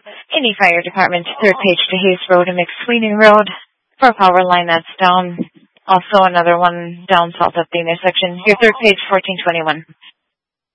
Indy Fire Department, third page to Hayes Road and McSweeney Road. For a power line that's down. Also another one down south of the intersection. Your third page, 1421.